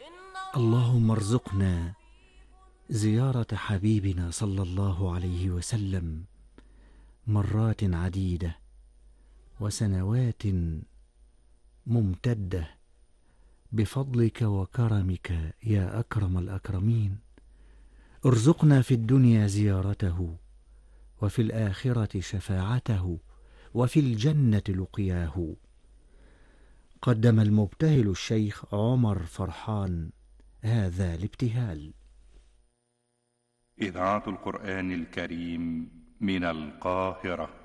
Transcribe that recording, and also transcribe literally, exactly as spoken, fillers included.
اللهم ارزقنا زيارة حبيبنا صلى الله عليه وسلم مرات عديدة وسنوات ممتدة بفضلك وكرمك يا أكرم الأكرمين. ارزقنا في الدنيا زيارته، وفي الآخرة شفاعته، وفي الجنة لقياه. قدم المبتهل الشيخ عمر فرحان هذا الابتهال. إذاعة القرآن الكريم من القاهرة.